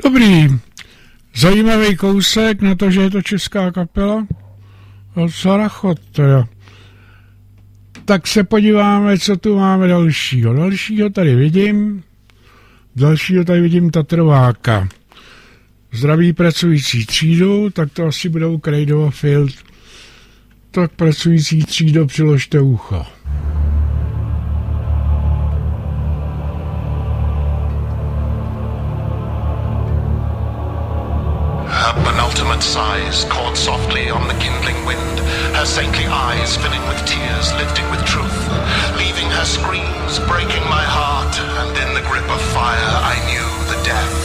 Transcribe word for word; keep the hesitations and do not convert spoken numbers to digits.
Dobrý, zajímavý kousek na to, že je to česká kapela. Sarachot, teda. Tak se podíváme, co tu máme dalšího. Dalšího tady vidím. Dalšího tady vidím Tatrováka. Zdraví pracující třídu, tak to asi budou Cradle of Filth. Tak pracující třído, přiložte ucho. Her penultimate sighs caught softly on the kindling wind, her saintly eyes filling with tears, lifting with truth, leaving her screams, breaking my heart, and in the grip of fire I knew the death